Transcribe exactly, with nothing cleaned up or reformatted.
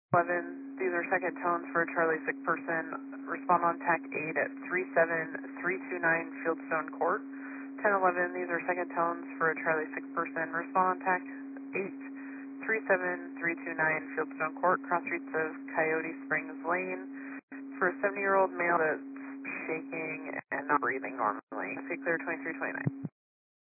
eleven, these are second tones for a Charlie sick person. Respond on TAC eight at three seven three two nine Fieldstone Court. ten eleven, these are second tones for a Charlie sick person. Respond on TAC eight three seven three two nine Fieldstone Court, cross streets of Coyote Springs Lane. For a seventy-year-old male that's shaking and not breathing normally. Stay clear twenty-three twenty-nine.